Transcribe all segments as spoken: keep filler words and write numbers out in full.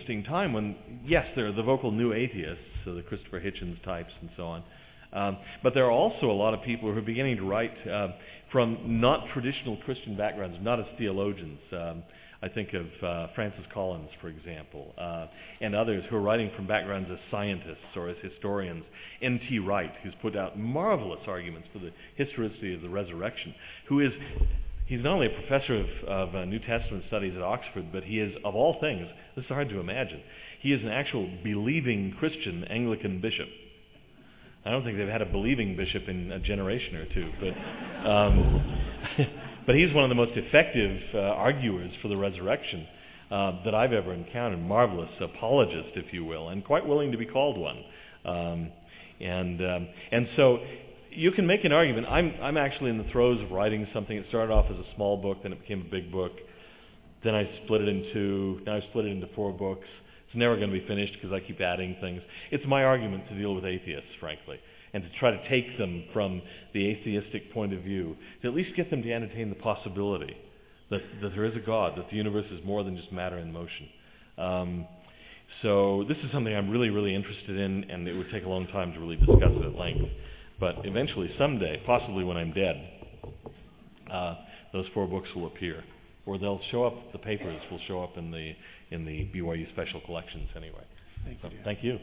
interesting time when, yes, there are the vocal new atheists, so the Christopher Hitchens types and so on, um, but there are also a lot of people who are beginning to write uh, from not traditional Christian backgrounds, not as theologians. Um, I think of uh, Francis Collins, for example, uh, and others who are writing from backgrounds as scientists or as historians. N T Wright, who's put out marvelous arguments for the historicity of the resurrection, who is, he's not only a professor of, of uh, New Testament studies at Oxford, but he is, of all things, this is hard to imagine, he is an actual believing Christian Anglican bishop. I don't think they've had a believing bishop in a generation or two, but um, but he's one of the most effective uh, arguers for the resurrection uh, that I've ever encountered. Marvelous apologist, if you will, and quite willing to be called one. Um, and um, and so you can make an argument. I'm I'm actually in the throes of writing something. It started off as a small book, then it became a big book. Then I split it in two. Now I split it into four books. It's never going to be finished because I keep adding things. It's my argument to deal with atheists, frankly, and to try to take them from the atheistic point of view, to at least get them to entertain the possibility that, that there is a God, that the universe is more than just matter in motion. Um, so this is something I'm really, really interested in, and it would take a long time to really discuss it at length. But eventually, someday, possibly when I'm dead, uh, those four books will appear. Or they'll show up, the papers will show up in the in the B Y U special collections anyway. Thank so, you. Thank you.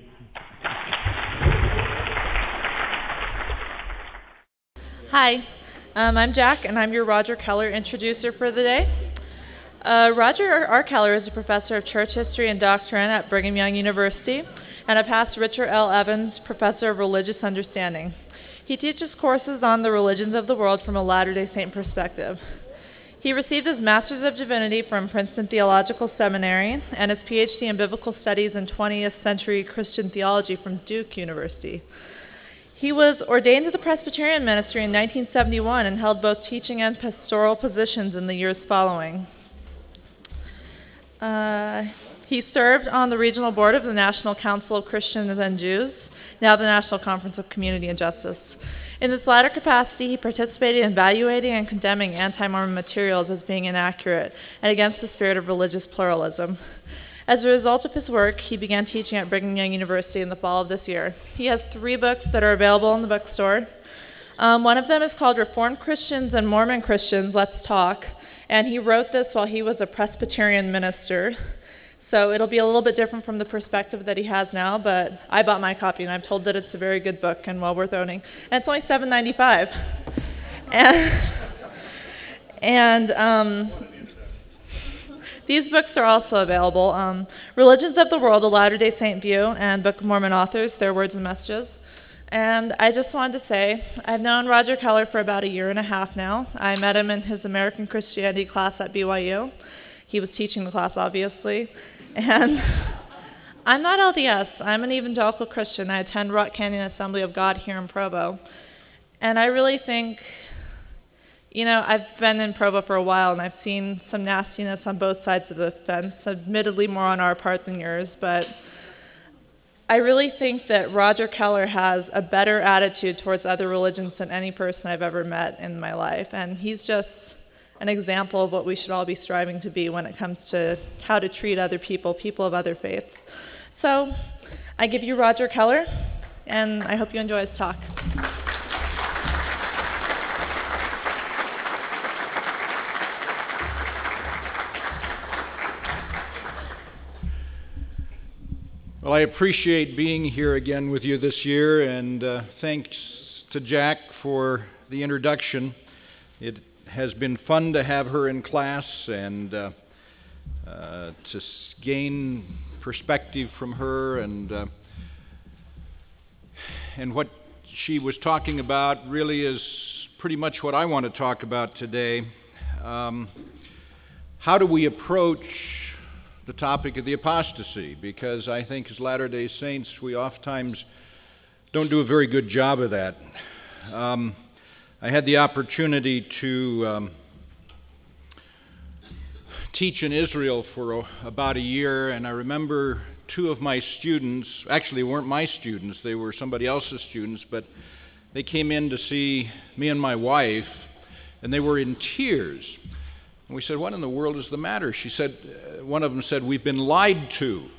Hi, um, I'm Jack, and I'm your Roger Keller introducer for the day. Uh, Roger R. Keller is a professor of church history and doctrine at Brigham Young University, and a past Richard L. Evans Professor of Religious Understanding. He teaches courses on the religions of the world from a Latter-day Saint perspective. He received his Master's of Divinity from Princeton Theological Seminary and his P H D in Biblical Studies and twentieth Century Christian Theology from Duke University. He was ordained to the Presbyterian ministry in nineteen seventy-one and held both teaching and pastoral positions in the years following. Uh, he served on the regional board of the National Council of Christians and Jews, now the National Conference of Community and Justice. In this latter capacity, he participated in evaluating and condemning anti-Mormon materials as being inaccurate and against the spirit of religious pluralism. As a result of his work, he began teaching at Brigham Young University in the fall of this year. He has three books that are available in the bookstore. Um, one of them is called Reformed Christians and Mormon Christians, Let's Talk, and he wrote this while he was a Presbyterian minister. So it'll be a little bit different from the perspective that he has now, but I bought my copy, and I'm told that it's a very good book and well worth owning. And it's only seven ninety-five. And, and um, these books are also available. Um, Religions of the World, A Latter-day Saint View, and Book of Mormon Authors, Their Words and Messages. And I just wanted to say, I've known Roger Keller for about a year and a half now. I met him in his American Christianity class at B Y U. He was teaching the class, obviously. And I'm not L D S. I'm an evangelical Christian. I attend Rock Canyon Assembly of God here in Provo. And I really think, you know, I've been in Provo for a while, and I've seen some nastiness on both sides of the fence, admittedly more on our part than yours, but I really think that Roger Keller has a better attitude towards other religions than any person I've ever met in my life. And he's just an example of what we should all be striving to be when it comes to how to treat other people, people of other faiths. So I give you Roger Keller, and I hope you enjoy his talk. Well, I appreciate being here again with you this year, and uh, thanks to Jack for the introduction. It has been fun to have her in class and uh, uh, to gain perspective from her, and uh, and what she was talking about really is pretty much what I want to talk about today. Um, how do we approach the topic of the apostasy? Because I think as Latter-day Saints we oftentimes don't do a very good job of that. Um, I had the opportunity to um, teach in Israel for a, about a year, and I remember two of my students, actually weren't my students, they were somebody else's students, but they came in to see me and my wife, and they were in tears. And we said, "What in the world is the matter?" She said, uh, one of them said, "We've been lied to."